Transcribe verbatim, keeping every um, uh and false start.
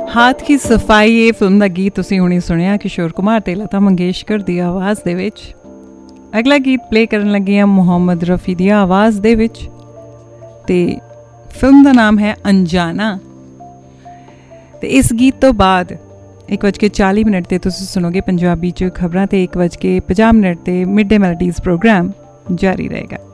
हाथ की सफाई ये फिल्म का गीत तुसीं हुणी सुनिया किशोर कुमार ते लता मंगेशकर दी आवाज़ दे विच। अगला गीत प्ले करन लगी हां मोहम्मद रफ़ी दी आवाज़ दे विच ते फिल्म का नाम है अनजाना। ते इस गीत तो बाद एक बज के चाली मिनट ते तुसीं सुनोगे पंजाबी च खबरां ते एक बज के पचास मिनट ते मिड डे मेलोडीज़ प्रोग्राम जारी रहेगा।